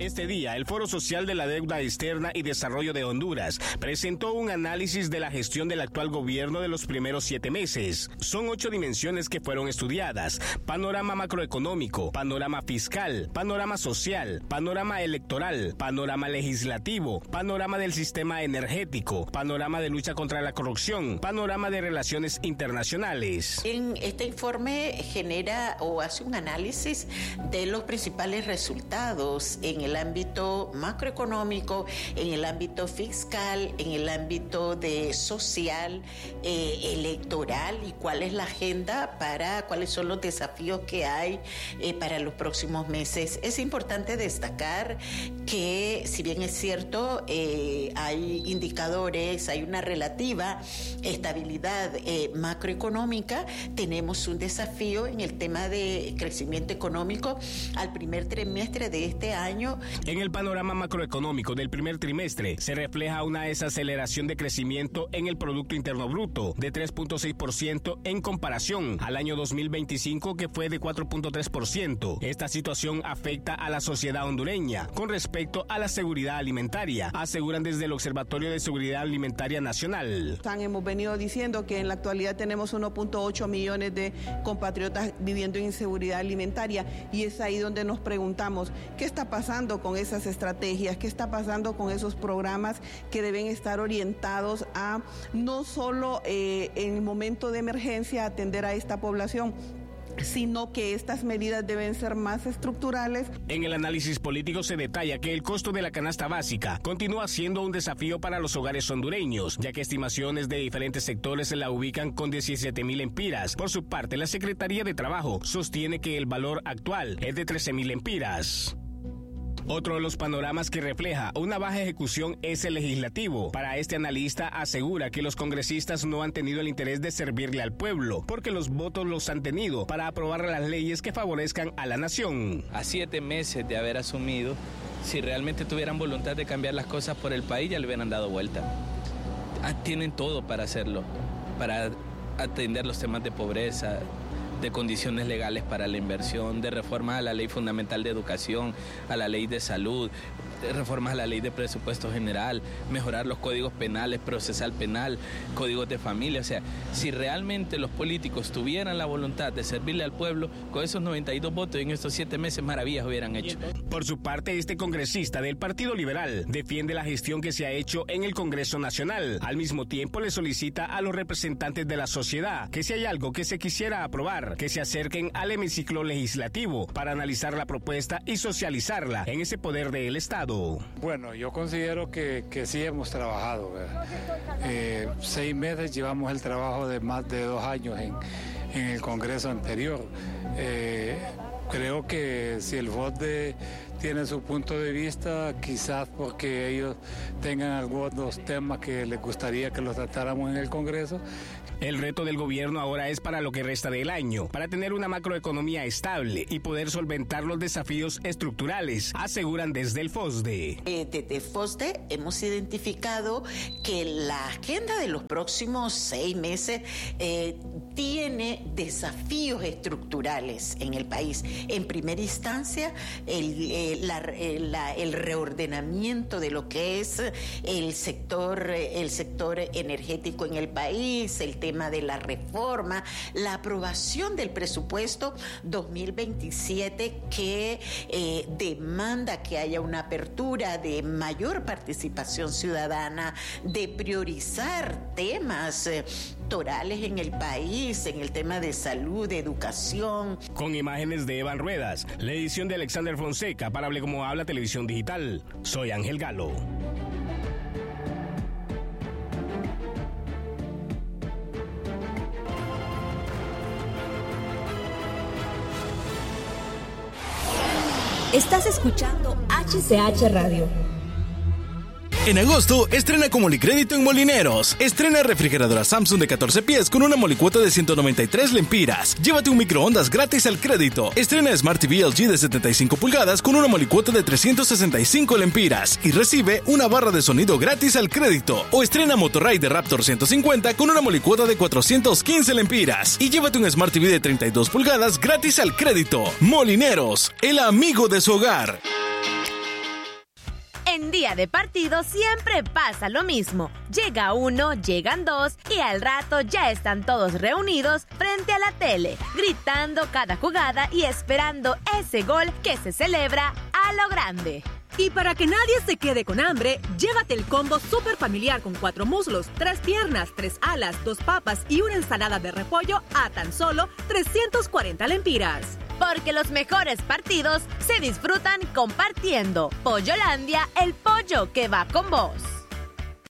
Este día, el Foro Social de la Deuda Externa y Desarrollo de Honduras presentó un análisis de la gestión del actual gobierno de los primeros 7 meses. Son 8 dimensiones que fueron estudiadas: panorama macroeconómico, panorama fiscal, panorama social, panorama electoral, panorama legislativo, panorama del sistema energético, panorama de lucha contra la corrupción, panorama de relaciones internacionales. En este informe genera o hace un análisis de los principales resultados en el ámbito macroeconómico, en el ámbito fiscal, en el ámbito de social, electoral, y cuál es la agenda cuáles son los desafíos que hay para los próximos meses. Es importante destacar que, si bien es cierto, hay indicadores, hay una relativa estabilidad macroeconómica, tenemos un desafío en el tema de crecimiento económico al primer trimestre de este año. En el panorama macroeconómico del primer trimestre se refleja una desaceleración de crecimiento en el Producto Interno Bruto de 3.6% en comparación al año 2025, que fue de 4.3%. Esta situación afecta a la sociedad hondureña con respecto a la seguridad alimentaria, aseguran desde el Observatorio de Seguridad Alimentaria Nacional. Hemos venido diciendo que en la actualidad tenemos 1.8 millones de compatriotas viviendo en inseguridad alimentaria, y es ahí donde nos preguntamos qué está pasando con esas estrategias, qué está pasando con esos programas que deben estar orientados a no solo en el momento de emergencia atender a esta población, sino que estas medidas deben ser más estructurales. En el análisis político se detalla que el costo de la canasta básica continúa siendo un desafío para los hogares hondureños, ya que estimaciones de diferentes sectores se la ubican con 17,000 lempiras. Por su parte, la Secretaría de Trabajo sostiene que el valor actual es de 13,000 lempiras. Otro de los panoramas que refleja una baja ejecución es el legislativo. Para este analista, asegura que los congresistas no han tenido el interés de servirle al pueblo, porque los votos los han tenido para aprobar las leyes que favorezcan a la nación. A 7 meses de haber asumido, si realmente tuvieran voluntad de cambiar las cosas por el país, ya le hubieran dado vuelta. Tienen todo para hacerlo, para atender los temas de pobreza, de condiciones legales para la inversión, de reformas a la ley fundamental de educación, a la ley de salud, de reformas a la ley de presupuesto general, mejorar los códigos penales, procesal penal, códigos de familia. O sea, si realmente los políticos tuvieran la voluntad de servirle al pueblo, con esos 92 votos en estos 7 meses maravillas hubieran hecho. Por su parte, este congresista del Partido Liberal defiende la gestión que se ha hecho en el Congreso Nacional. Al mismo tiempo, le solicita a los representantes de la sociedad que, si hay algo que se quisiera aprobar, que se acerquen al hemiciclo legislativo para analizar la propuesta y socializarla en ese poder del Estado. Bueno, yo considero que sí hemos trabajado. 6 meses llevamos el trabajo de más de 2 años en el Congreso anterior. Creo que si el FOSDE tiene su punto de vista, quizás porque ellos tengan algunos temas que les gustaría que los tratáramos en el Congreso. El reto del gobierno ahora es para lo que resta del año, para tener una macroeconomía estable y poder solventar los desafíos estructurales, aseguran desde el FOSDE. Desde FOSDE hemos identificado que la agenda de los próximos 6 meses tiene desafíos estructurales en el país. En primera instancia, el reordenamiento de lo que es el sector energético en el país, el tema de la reforma, la aprobación del presupuesto 2027 que demanda que haya una apertura de mayor participación ciudadana, de priorizar temas electorales en el país, en el tema de salud, de educación. Con imágenes de Evan Ruedas, la edición de Alexander Fonseca para Hable Como Habla Televisión Digital. Soy Ángel Galo. Estás escuchando HCH Radio. En agosto, estrena con Molicrédito en Molineros. Estrena refrigeradora Samsung de 14 pies con una molicuota de 193 lempiras. Llévate un microondas gratis al crédito. Estrena Smart TV LG de 75 pulgadas con una molicuota de 365 lempiras. Y recibe una barra de sonido gratis al crédito. O estrena Motorride Raptor 150 con una molicuota de 415 lempiras. Y llévate un Smart TV de 32 pulgadas gratis al crédito. Molineros, el amigo de su hogar. En día de partido siempre pasa lo mismo. Llega uno, llegan dos y al rato ya están todos reunidos frente a la tele, gritando cada jugada y esperando ese gol que se celebra a lo grande. Y para que nadie se quede con hambre, llévate el combo súper familiar con 4 muslos, 3 piernas, 3 alas, 2 papas y una ensalada de repollo a tan solo 340 lempiras. Porque los mejores partidos se disfrutan compartiendo. Pollolandia, el pollo que va con vos.